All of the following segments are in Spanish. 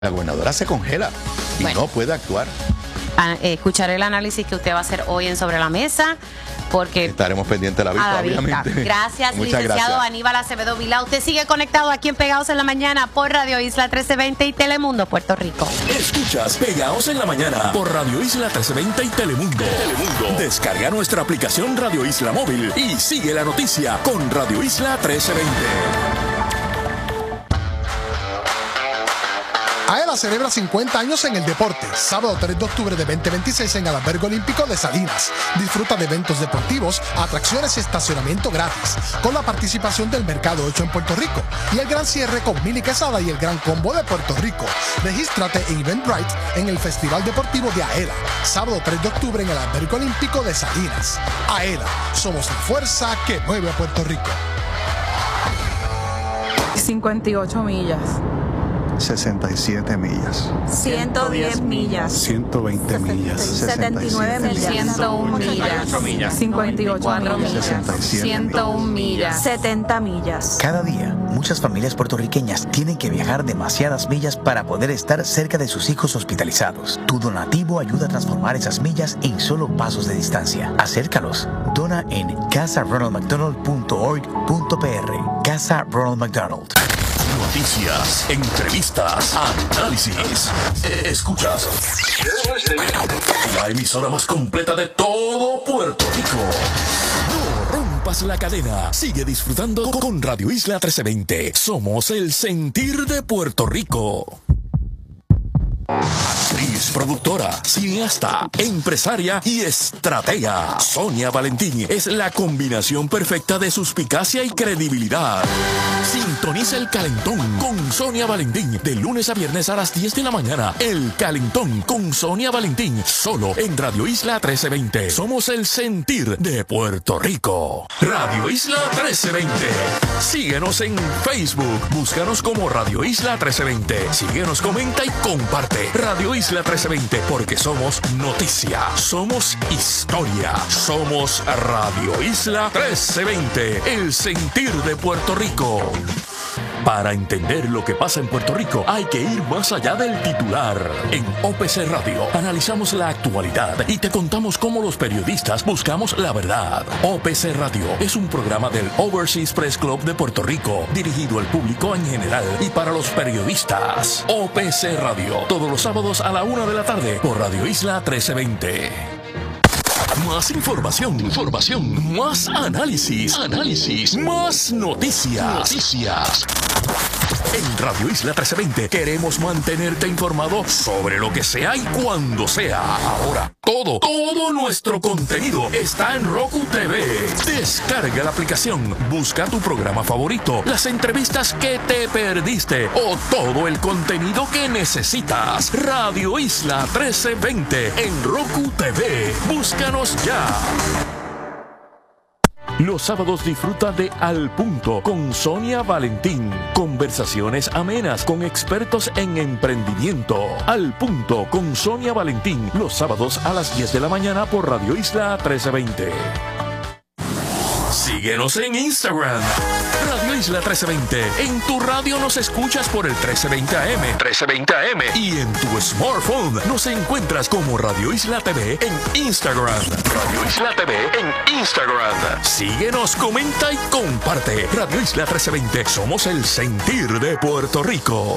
La gobernadora se congela y no puede actuar. Escucharé el análisis que usted va a hacer hoy en Sobre la Mesa, porque estaremos pendientes de la vista, obviamente. Gracias, licenciado Aníbal Acevedo Vilá. Usted sigue conectado aquí en Pegados en la Mañana por Radio Isla 1320 y Telemundo, Puerto Rico. Escuchas Pegados en la Mañana por Radio Isla 1320 y Telemundo. Descarga nuestra aplicación Radio Isla Móvil y sigue la noticia con Radio Isla 1320. AELA celebra 50 años en el deporte. Sábado 3 de octubre de 2026 en el Albergue Olímpico de Salinas. Disfruta de eventos deportivos, atracciones y estacionamiento gratis, con la participación del Mercado 8 en Puerto Rico y el gran cierre con Mini Quesada y el Gran Combo de Puerto Rico. Regístrate en Eventbrite en el Festival Deportivo de AELA. Sábado 3 de octubre en el Albergue Olímpico de Salinas. AELA, somos la fuerza que mueve a Puerto Rico. 58 millas. 67 millas. 110 millas. 120 millas. 79 millas. 101 millas. 54 millas. 101 millas. 70 millas. Cada día, muchas familias puertorriqueñas tienen que viajar demasiadas millas para poder estar cerca de sus hijos hospitalizados. Tu donativo ayuda a transformar esas millas en solo pasos de distancia. Acércalos. Dona en casaronaldmcdonald.org.pr. Casa Ronald McDonald. Noticias, entrevistas, análisis. Escuchas la emisora más completa de todo Puerto Rico. No rompas la cadena. Sigue disfrutando con Radio Isla 1320. Somos el sentir de Puerto Rico. Actriz, productora, cineasta, empresaria y estratega. Sonia Valentín es la combinación perfecta de suspicacia y credibilidad. Sintoniza El Calentón con Sonia Valentín de lunes a viernes a las 10 de la mañana. El Calentón con Sonia Valentín, solo en Radio Isla 1320. Somos el sentir de Puerto Rico. Radio Isla 1320. Síguenos en Facebook. Búscanos como Radio Isla 1320. Síguenos, comenta y comparte. Radio Isla 1320, porque somos noticia, somos historia, somos Radio Isla 1320, el sentir de Puerto Rico. Para entender lo que pasa en Puerto Rico, hay que ir más allá del titular. En OPC Radio analizamos la actualidad y te contamos cómo los periodistas buscamos la verdad. OPC Radio es un programa del Overseas Press Club de Puerto Rico, dirigido al público en general y para los periodistas. OPC Radio, todos los sábados a la 1 de la tarde por Radio Isla 1320. Más información, más análisis, más noticias. En Radio Isla 1320 queremos mantenerte informado sobre lo que sea y cuando sea. Ahora, todo nuestro contenido está en Roku TV. Descarga la aplicación, busca tu programa favorito, las entrevistas que te perdiste o todo el contenido que necesitas. Radio Isla 1320 en Roku TV. Búscanos ya. Los sábados disfruta de Al Punto con Sonia Valentín. Conversaciones amenas con expertos en emprendimiento. Al Punto con Sonia Valentín. Los sábados a las 10 de la mañana por Radio Isla 1320. Síguenos en Instagram. Radio Isla 1320. En tu radio nos escuchas por el 1320 AM. Y en tu smartphone nos encuentras como Radio Isla TV en Instagram. Radio Isla TV en Instagram. Síguenos, comenta y comparte. Radio Isla 1320. Somos el sentir de Puerto Rico.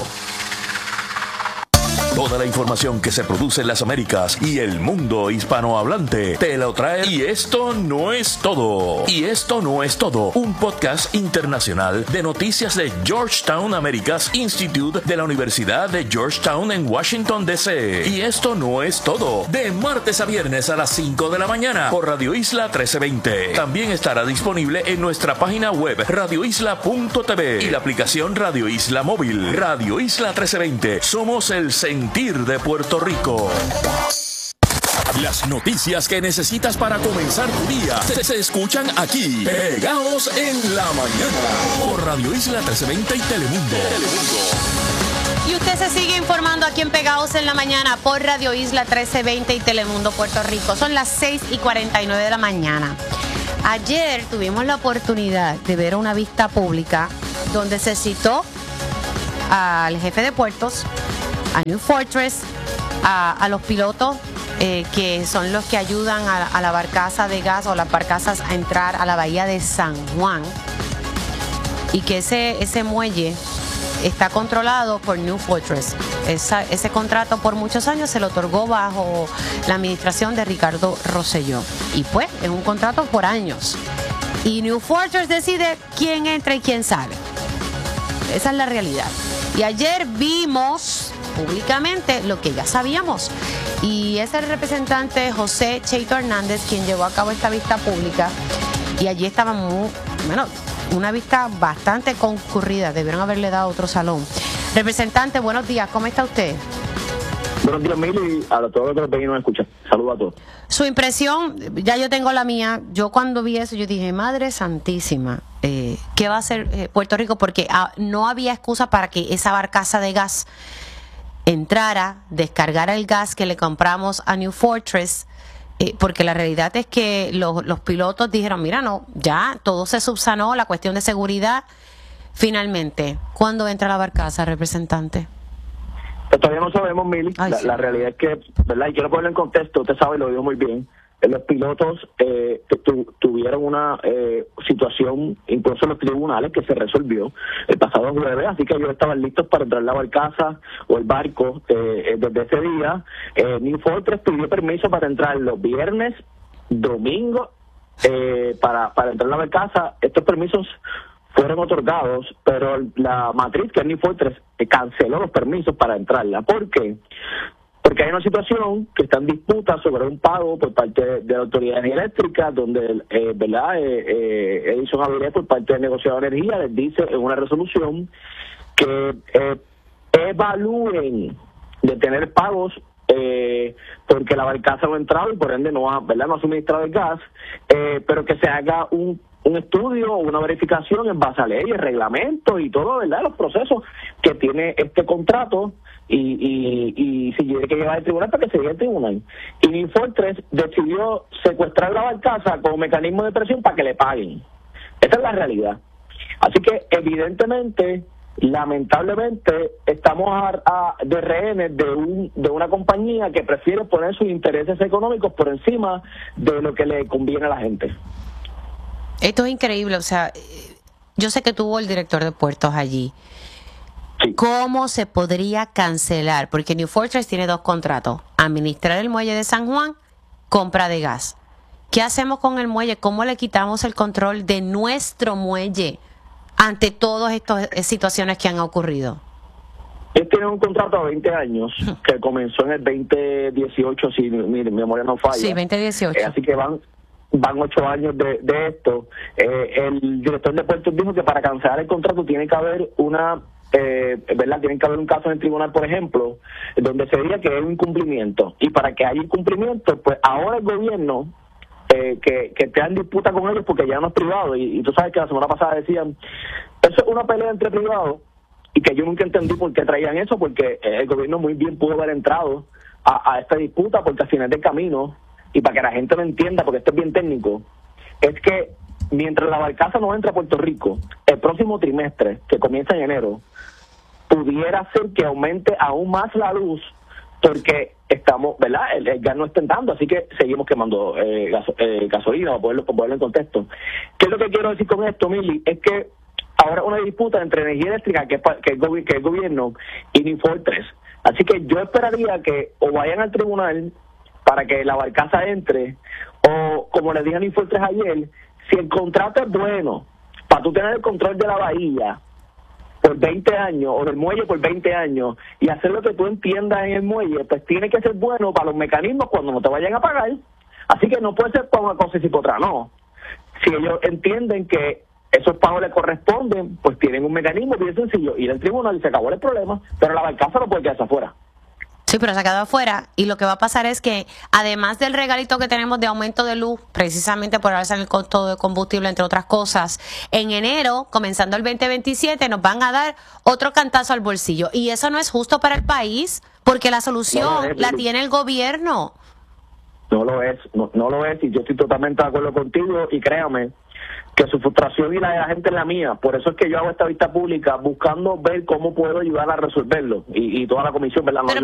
Toda la información que se produce en las Américas y el mundo hispanohablante te la trae. Y esto no es todo. Un podcast internacional de noticias de Georgetown Americas Institute de la Universidad de Georgetown en Washington, D.C. Y esto no es todo. De martes a viernes a las 5 de la mañana por Radio Isla 1320. También estará disponible en nuestra página web radioisla.tv y la aplicación Radio Isla Móvil. Radio Isla 1320. Somos el sentir de Puerto Rico. Las noticias que necesitas para comenzar tu día se escuchan aquí, Pegados en la Mañana, por Radio Isla 1320 y Telemundo. Y usted se sigue informando aquí en Pegados en la Mañana por Radio Isla 1320 y Telemundo, Puerto Rico. Son las 6:49 de la mañana. Ayer tuvimos la oportunidad de ver una vista pública donde se citó al jefe de puertos a New Fortress, a los pilotos que son los que ayudan a la barcaza de gas o las barcazas a entrar a la bahía de San Juan, y que ese muelle está controlado por New Fortress. Ese contrato por muchos años se le otorgó bajo la administración de Ricardo Rosselló, y pues es un contrato por años, y New Fortress decide quién entra y quién sale. Esa es la realidad. Y ayer vimos públicamente lo que ya sabíamos, y es el representante José Cheito Hernández quien llevó a cabo esta vista pública, y allí estaba una vista bastante concurrida. Debieron haberle dado otro salón. Representante, buenos días, ¿cómo está usted? Buenos días, Mili, a todos los que nos escuchan. Saludos a todos. Su impresión, ya yo tengo la mía. Yo cuando vi eso, yo dije, Madre Santísima, ¿qué va a hacer Puerto Rico? Porque no había excusa para que esa barcaza de gas entrara, descargara el gas que le compramos a New Fortress, porque la realidad es que los pilotos dijeron, mira, no, ya todo se subsanó, la cuestión de seguridad. Finalmente, ¿cuándo entra la barcaza, representante? Todavía no sabemos, Mili. La realidad es que, ¿verdad? Y quiero ponerlo en contexto, usted sabe, lo digo muy bien. Los pilotos tuvieron una situación, incluso en los tribunales, que se resolvió el pasado jueves, así que ellos estaban listos para entrar a la barcaza o el barco desde ese día. New Fortress pidió permiso para entrar los viernes, domingo, para entrar a la barcaza. Estos permisos fueron otorgados, pero la matriz, que es New Fortress, canceló los permisos para entrarla. ¿Por qué? Porque hay una situación que está en disputa sobre un pago por parte de la Autoridad de Energía Eléctrica, donde Edison Avilés, por parte del negociado de energía, les dice en una resolución que evalúen de tener pagos porque la barcaza no ha entrado y por ende no ha suministrado el gas, pero que se haga un estudio o una verificación en base a leyes, reglamentos y todo, ¿verdad?, los procesos que tiene este contrato, y si tiene que llevar al tribunal, para que se lleve al tribunal. Y New Fortress decidió secuestrar la barcaza como mecanismo de presión para que le paguen. Esa es la realidad. Así que evidentemente, lamentablemente, estamos de rehenes de una compañía que prefiere poner sus intereses económicos por encima de lo que le conviene a la gente. Esto es increíble, o sea, yo sé que tuvo el director de puertos allí. Sí. ¿Cómo se podría cancelar? Porque New Fortress tiene dos contratos: administrar el muelle de San Juan, compra de gas. ¿Qué hacemos con el muelle? ¿Cómo le quitamos el control de nuestro muelle ante todas estas situaciones que han ocurrido? Él tiene un contrato a 20 años que comenzó en el 2018, si mi memoria no falla. Sí, 2018. Así que van 8 años de esto. El director de puertos dijo que para cancelar el contrato tiene que haber ¿verdad? Tiene que haber un caso en el tribunal, por ejemplo, donde se diga que hay un incumplimiento. Y para que haya incumplimiento, pues ahora el gobierno, que está en disputa con ellos porque ya no es privado, y tú sabes que la semana pasada decían, eso es una pelea entre privados, y que yo nunca entendí por qué traían eso, porque el gobierno muy bien pudo haber entrado a esta disputa, porque al final del camino, y para que la gente lo entienda, porque esto es bien técnico, es que mientras la barcaza no entra a Puerto Rico, el próximo trimestre, que comienza en enero, pudiera ser que aumente aún más la luz, porque estamos, ¿verdad? El gas no está entrando, así que seguimos quemando gasolina, para ponerlo en contexto. ¿Qué es lo que quiero decir con esto, Mili? Es que ahora una disputa entre energía eléctrica, que es el gobierno, y New Fortress. Así que yo esperaría que o vayan al tribunal para que la barcaza entre, o como les dije a New Fortress ayer, si el contrato es bueno, para tú tener el control de la bahía por 20 años, o del muelle por 20 años, y hacer lo que tú entiendas en el muelle, pues tiene que ser bueno para los mecanismos cuando no te vayan a pagar. Así que no puede ser para una cosa y para otra, no. Si ellos entienden que esos pagos les corresponden, pues tienen un mecanismo bien sencillo, ir al tribunal y se acabó el problema, pero la barcaza no puede quedarse afuera. Sí, pero se ha quedado afuera, y lo que va a pasar es que, además del regalito que tenemos de aumento de luz, precisamente por alza en el costo de combustible, entre otras cosas, en enero, comenzando el 2027, nos van a dar otro cantazo al bolsillo. Y eso no es justo para el país, porque la solución la tiene el gobierno. No lo es, no lo es, y yo estoy totalmente de acuerdo contigo, y créame, que su frustración y la de la gente es la mía. Por eso es que yo hago esta vista pública, buscando ver cómo puedo ayudar a resolverlo, y toda la comisión, ¿verdad?